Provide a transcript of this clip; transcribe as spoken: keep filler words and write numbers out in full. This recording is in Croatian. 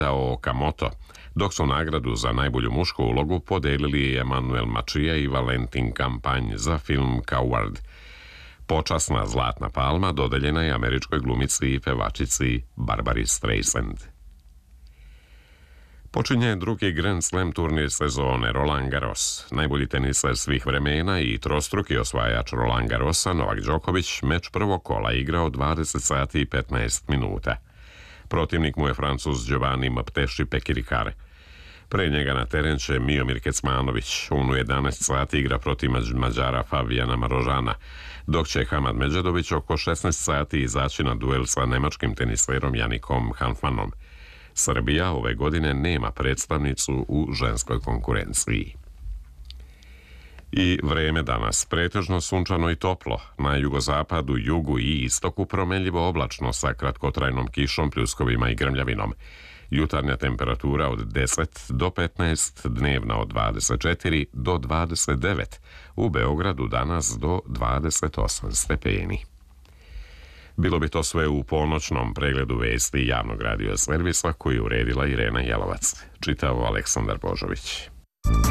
Okamoto, dok su nagradu za najbolju mušku ulogu podelili Emanuel Machia i Valentin Campagne za film Coward. Počasna Zlatna palma dodeljena je američkoj glumici i pevačici Barbari Streisand. Počinje drugi Grand Slam turnir sezone Roland Garros. Najbolji teniser svih vremena i trostruki osvajač Roland Garrosa Novak Đoković meč prvog kola igrao dvadeset sati i petnaest minuta. Protivnik mu je Francuz Giovanni Mpteši Pekirikare. Pre njega na teren će Miomir Kecmanović. On u jedanaest sati igra protiv Mađara Fabijana Marožana, dok će Hamad Medžedović oko šesnaest sati izaći na duel sa nemačkim teniserom Janikom Hanfmanom. Srbija ove godine nema predstavnicu u ženskoj konkurenciji. I vreme danas pretežno sunčano i toplo, na jugozapadu, jugu i istoku promenljivo oblačno sa kratkotrajnom kišom, pljuskovima i grmljavinom. Jutarnja temperatura od deset do petnaest, dnevna od dvadeset četiri do dvadeset devet, u Beogradu danas do dvadeset osam stepeni. Bilo bi to sve u ponoćnom pregledu vesti javnog radio servisa koji je uredila Irena Jelovac. Čitao Aleksandar Božović.